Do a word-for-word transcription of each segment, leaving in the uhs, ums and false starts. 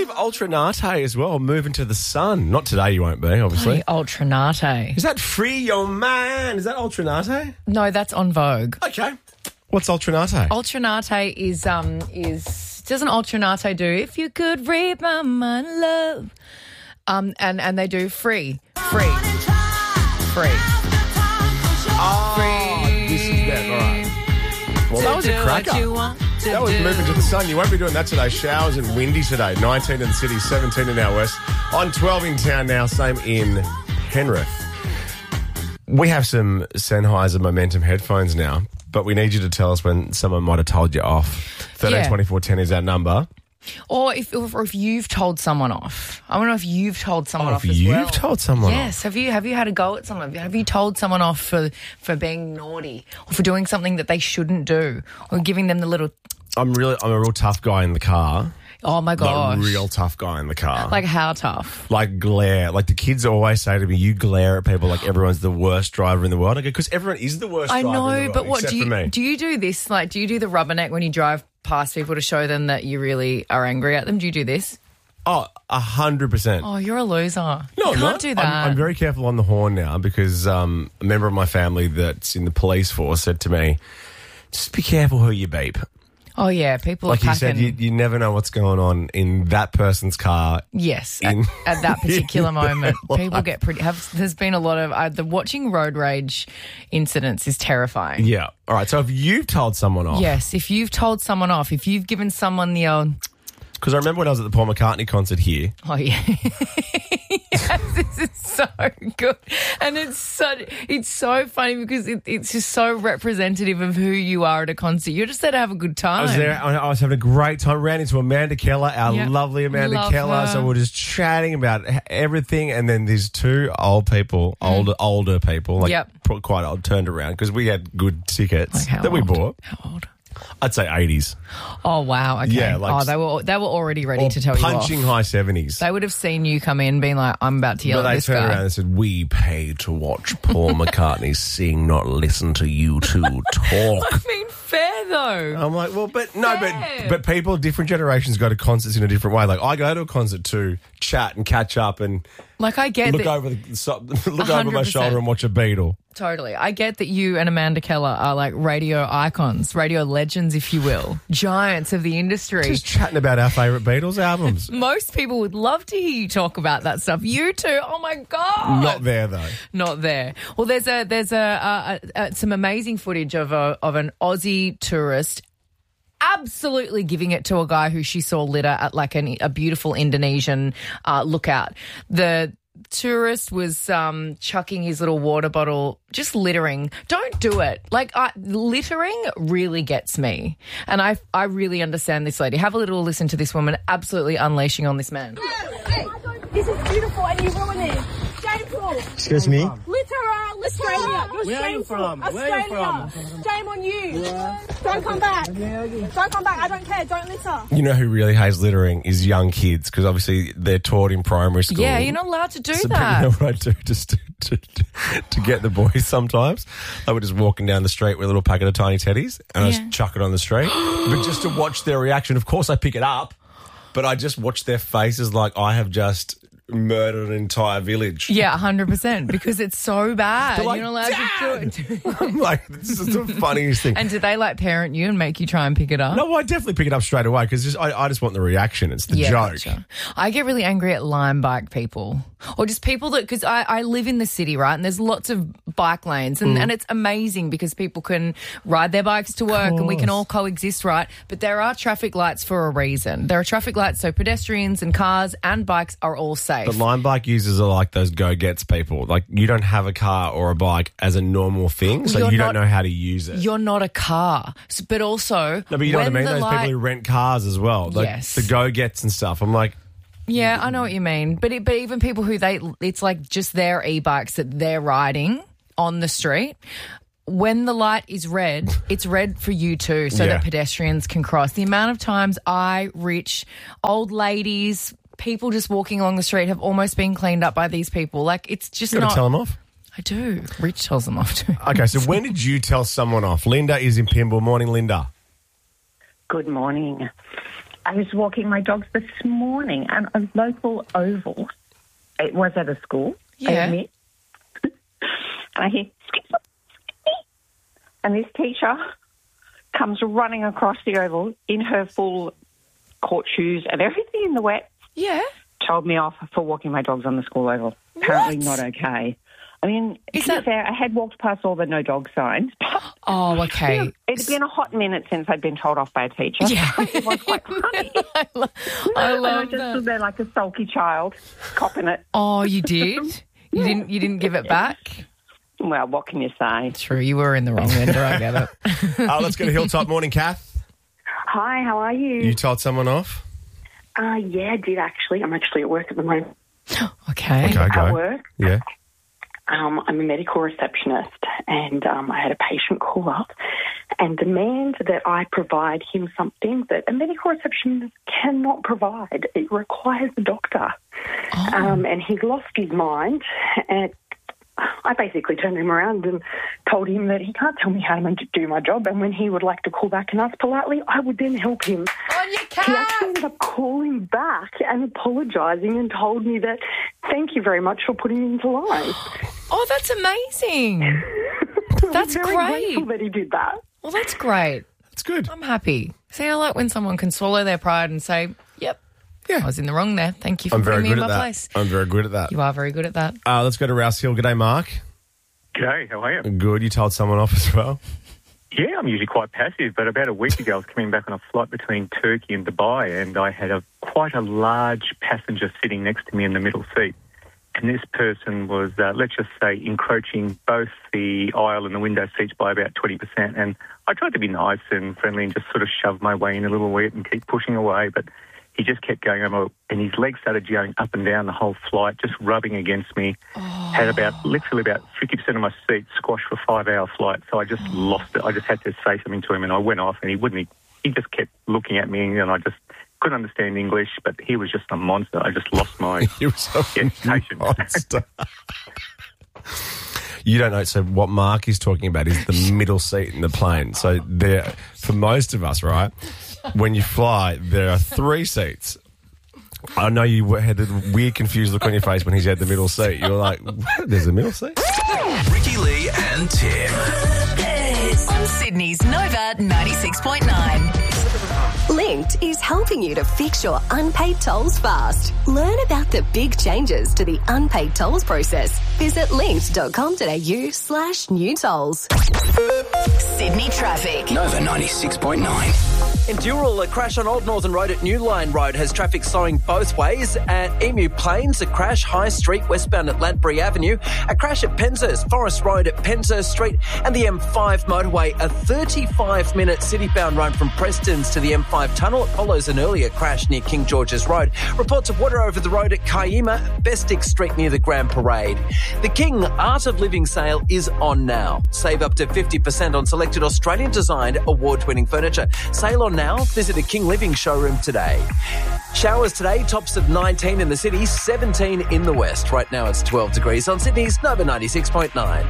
of Ultra Nate as well, moving to the sun. Not today, you won't be, obviously. Hey, Ultra Nate. Is that Free Your Man? Is that Ultra Nate? No, that's on Vogue. Okay. What's Ultra Nate? Ultra Nate is, um, is, doesn't Ultra Nate do, if you could read my mind, love? Um, and, and they do free. Free. Free. Oh, Free. this is that. All right. Well, that was a cracker. That was moving to the sun. You won't be doing that today. Showers and windy today. nineteen in the city, seventeen in our west. On twelve in town now, same in Penrith. We have some Sennheiser Momentum headphones now, but we need you to tell us when someone might have told you off. thirteen twenty-four ten is our number. Or if, or if you've told someone off. I want to know if you've told someone oh, off if as you've well. told someone yes. off. Have you have you had a go at someone? Have you told someone off for, for being naughty or for doing something that they shouldn't do or giving them the little... I'm really, I'm a real tough guy in the car. Oh, my gosh. Like, real tough guy in the car. Like how tough? Like glare. Like the kids always say to me, you glare at people like everyone's the worst driver in the world. I go, because everyone is the worst I driver know, in the world, but what, except do for you, me. do you do this? Like, do you do the rubberneck when you drive past people to show them that you really are angry at them? Do you do this? Oh, a hundred percent. Oh, you're a loser. No, you I'm can't not. do that. I'm, I'm very careful on the horn now because um, a member of my family that's in the police force said to me, just be careful who you beep. Oh, yeah, people Like are you packing. said, you, you never know what's going on in that person's car. Yes, In- at, at that particular in moment, real people life. get pretty. Have, there's been a lot of uh, the watching road rage incidents is terrifying. Yeah. All right. So if you've told someone off. Yes, if you've told someone off, if you've given someone the old, Because I remember when I was at the Paul McCartney concert here. oh yeah, yes, this is so good, and it's so it's so funny because it, it's just so representative of who you are at a concert. You're just there to have a good time. I was there. I was having a great time. Ran into Amanda Keller, our Yep. lovely Amanda Love Keller. her. So we're just chatting about everything. And then these two old people, older older people, like Yep. pro- quite old, turned around because we had good tickets Like how that we old? bought. How old? I'd say eighties. Oh wow! Okay. Yeah, like- oh, they were they were already ready Or to tell you off. punching high seventies. They would have seen you come in, being like, "I'm about to yell But at they this turned guy." around and said, we pay to watch Paul McCartney sing, not listen to you two talk. I mean, fair though. I'm like, well, but no, Fair. but but people, different generations go to concerts in a different way. Like I go to a concert to chat and catch up and Like I get look that. over the so- look over my one hundred percent. shoulder and watch a Beatle. Totally. I get that you and Amanda Keller are like radio icons, radio legends, if you will, giants of the industry. Just chatting about our favourite Beatles albums. Most people would love to hear you talk about that stuff. You two, oh my God. Not there though. Not there. Well, there's a there's a, a, a, a some amazing footage of a of an Aussie tourist absolutely giving it to a guy who she saw litter at like an, a beautiful Indonesian uh, lookout. The tourist was um, chucking his little water bottle, just littering. Don't do it. Like I, littering really gets me, and I I really understand this lady. Have a little listen to this woman absolutely unleashing on this man. Hey, this is beautiful and you ruin it. Shameful. Excuse me? Literal Australia. You're Where are you shameful. from? Where are you Australia. Shame on you. Don't come back. Don't come back. I don't care. Don't litter. You know who really hates littering is young kids because obviously they're taught in primary school. Yeah, you're not allowed to do So, but that. you know what I do just to, to, to, to get the boys sometimes? I would just walking down the street with a little packet of tiny teddies and I Yeah. just chuck it on the street. But just to watch their reaction. Of course I pick it up, but I just watch their faces like I have just murdered an entire village. Yeah, one hundred percent, because it's so bad. They're like, You're not allowed "Dad!" to do it. I'm like, this is the funniest thing. And do they like parent you and make you try and pick it up? No, I definitely pick it up straight away because I, I just want the reaction. It's the Yeah, joke. gotcha. I get really angry at Lime bike people or just people that, because I, I live in the city, right? And there's lots of bike lanes and, Mm. and it's amazing because people can ride their bikes to work and we can all coexist, right? But there are traffic lights for a reason. There are traffic lights so pedestrians and cars and bikes are all safe. But Lime bike users are like those go-gets people. Like you don't have a car or a bike as a normal thing, so You're you not- don't know how to use it. You're not a car. S- But also, No, but you know what I when mean? the Those light- people who rent cars as well. Like Yes. the go-gets and stuff. I'm like, Yeah, I know what you mean. But it, but even people who they, it's like just their e-bikes that they're riding on the street. When the light is red, it's red for you too, so Yeah. that pedestrians can cross. The amount of times I, rich, old ladies, people just walking along the street have almost been cleaned up by these people. Like it's just you got not. to tell them off. I do. Rich tells them off too. Okay, so when did you tell someone off? Linda is in Pymble. Morning, Linda. Good morning. I was walking my dogs this morning and a local oval. It was at a school, I Yeah. admit. And I hear, and this teacher comes running across the oval in her full court shoes and everything in the wet. Yeah. Told me off for walking my dogs on the school oval. Apparently What? not okay. I mean, Is to be that- fair, I had walked past all the no dog signs. Oh, okay. It's been a hot minute since I'd been told off by a teacher. Yeah. It was quite funny. I, lo- I And I love just that. stood there like a sulky child, copping it. Oh, you did? You didn't you didn't give it back? Well, what can you say? True, you were in the wrong end. I get it. Uh, let's go to Hilltop. Morning, Kath. Hi, how are you? You told someone off? Uh, yeah, I did actually. I'm actually at work at the moment. Okay. Okay, At go. work, Yeah. um, I'm a medical receptionist, and um, I had a patient call up and demand that I provide him something that a medical receptionist cannot provide. It requires a doctor. Oh. Um, and he lost his mind, and I basically turned him around and told him that he can't tell me how to do my job, and when he would like to call back and ask politely, I would then help him. On your He cat. actually ended up calling back and apologising and told me that thank you very much for putting me into line. Oh, that's amazing. That's I'm very great. grateful that he did that. Well, that's great. That's good. I'm happy. See, I like when someone can swallow their pride and say, yep, Yeah. I was in the wrong there. Thank you for I'm very putting me good in at my that. place. I'm very good at that. You are very good at that. Uh, let's go to Rouse Hill. G'day, Mark. G'day, how are you? Good. You told someone off as well? Yeah, I'm usually quite passive, but about a week ago I was coming back on a flight between Turkey and Dubai, and I had a quite a large passenger sitting next to me in the middle seat. And this person was, uh, let's just say, encroaching both the aisle and the window seats by about twenty percent. And I tried to be nice and friendly and just sort of shove my way in a little bit and keep pushing away, but he just kept going over, and his legs started going up and down the whole flight, just rubbing against me. Oh. Had about, literally about fifty percent of my seat squashed for a five-hour flight, so I just Oh. lost it. I just had to say something to him, and I went off, and he wouldn't. He, he just kept looking at me, and I just couldn't understand English, but he was just a monster. I just lost my You were so yeah, patience. monster. You don't know. So what Mark is talking about is the middle seat in the plane. So there, for most of us, right, when you fly, there are three seats. I know you had a weird, confused look on your face when he's had the middle seat. You were like, what? There's a middle seat? Ricky Lee and Tim. On Sydney's Nova ninety-six point nine. Linked is helping you to fix your unpaid tolls fast. Learn about the big changes to the unpaid tolls process. Visit linked.com.au slash new tolls. Sydney traffic. Nova ninety-six point nine. In Dural, a crash on Old Northern Road at New Line Road has traffic slowing both ways. At Emu Plains, a crash High Street westbound at Ladbury Avenue. A crash at Penshurst Forest Road at Penshurst Street. And the M five motorway, a thirty-five minute city-bound run from Preston's to the M five tunnel. It follows an earlier crash near King George's Road. Reports of water over the road at Kiama, Bestick Street near the Grand Parade. The King Art of Living sale is on now. Save up to fifty percent on selected Australian-designed award-winning furniture. Sale on now. Visit a King Living showroom today. Showers today, tops of nineteen in the city, seventeen in the west. Right now it's twelve degrees on Sydney's Nova ninety-six point nine.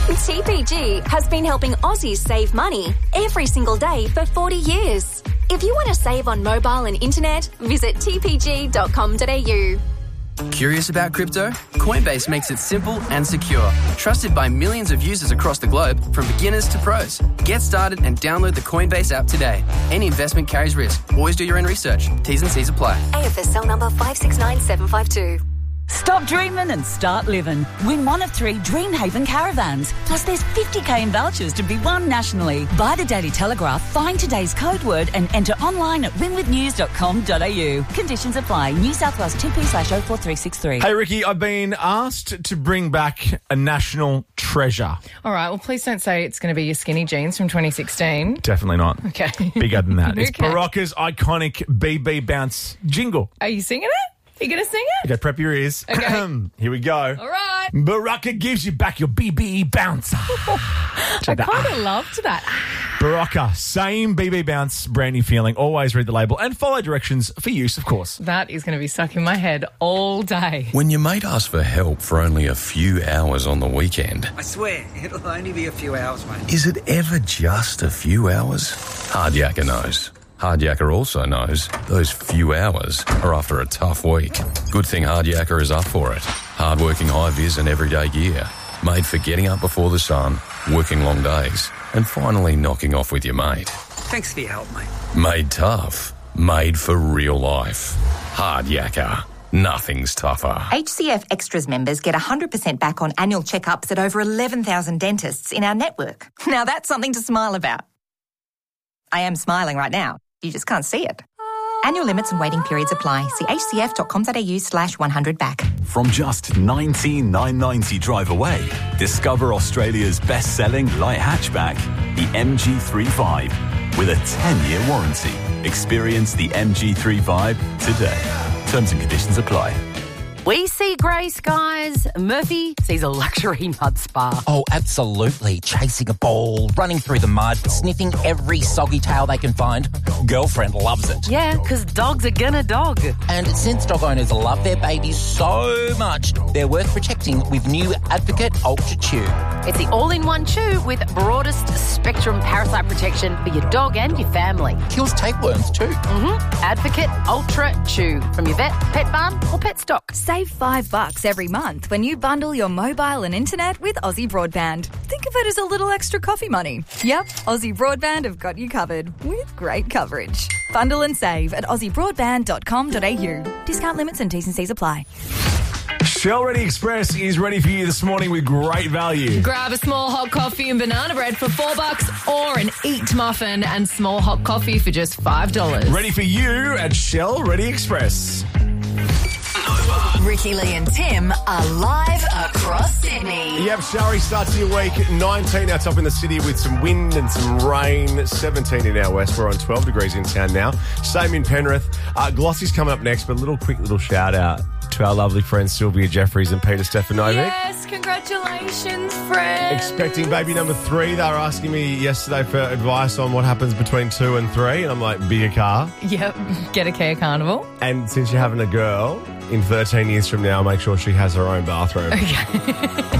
T P G has been helping Aussies save money every single day for forty years. If you want to save on mobile and internet, visit t p g dot com dot a u. Curious about crypto? Coinbase makes it simple and secure. Trusted by millions of users across the globe, from beginners to pros. Get started and download the Coinbase app today. Any investment carries risk. Always do your own research. T's and C's apply. A F S L number five six nine seven five two. Stop dreaming and start living. Win one of three Dreamhaven caravans. Plus there's fifty k in vouchers to be won nationally. Buy the Daily Telegraph, find today's code word and enter online at win with news dot com dot a u. Conditions apply. New South Wales two P slash oh four three six three. Hey, Ricky, I've been asked to bring back a national treasure. All right, well, please don't say it's going to be your skinny jeans from twenty sixteen. Definitely not. Okay. Bigger than that. It's Okay. Barocca's iconic B B Bounce jingle. Are you singing it? Are you going to sing it? Okay, prep your ears. Okay. Here we go. All right. Barocca gives you back your B B Bounce. I kind of loved that. Barocca, same B B Bounce, brand new feeling. Always read the label and follow directions for use, of course. That is going to be stuck in my head all day. When your mate asks for help for only a few hours on the weekend, I swear, it'll only be a few hours, mate. is it ever just a few hours? Hard Yakka knows. Hardyaker also knows those few hours are after a tough week. Good thing Hardyaker is up for it. Hardworking high-vis and everyday gear. Made for getting up before the sun, working long days, and finally knocking off with your mate. Thanks for your help, mate. Made tough. Made for real life. Hardyaker. Nothing's tougher. H C F Extras members get one hundred percent back on annual checkups at over eleven thousand dentists in our network. Now that's something to smile about. I am smiling right now. You just can't see it. Annual limits and waiting periods apply. See hcf.com.au slash 100 back. From just nineteen thousand nine hundred ninety drive away, discover Australia's best-selling light hatchback, the M G thirty-five, with a ten-year warranty. Experience the M G thirty-five today. Terms and conditions apply. We see grey skies. Murphy sees a luxury mud spa. Oh, absolutely. Chasing a ball, running through the mud, sniffing every soggy tail they can find. Girlfriend loves it. Yeah, because dogs are gonna dog. And since dog owners love their babies so much, they're worth protecting with new Advocate Ultra Chew. It's the all-in-one chew with broadest spectrum parasite protection for your dog and your family. Kills tapeworms too. Mm-hmm. Advocate Ultra Chew from your vet, pet barn or pet stock. Save five bucks every month when you bundle your mobile and internet with Aussie Broadband. Think of it as a little extra coffee money. Yep, Aussie Broadband have got you covered with great coverage. Bundle and save at aussie broadband dot com dot a u. Discount limits and T's and C's apply. Shell Ready Express is ready for you this morning with great value. Grab a small hot coffee and banana bread for four bucks or an Eat muffin and small hot coffee for just five dollars. Ready for you at Shell Ready Express. Ricky Lee and Tim are live across Sydney. Yep, showery start to your week. nineteen our top in the city with some wind and some rain. seventeen in our west. We're on twelve degrees in town now. Same in Penrith. Uh, Glossy's coming up next, but a little quick little shout out to our lovely friends Sylvia Jeffries and Peter Stefanovic. Yes, congratulations, friends. Expecting baby number three. They were asking me yesterday for advice on what happens between two and three, and I'm like, be a car. Yep, get a Kia Carnival. And since you're having a girl, in thirteen years from now, make sure she has her own bathroom. Okay.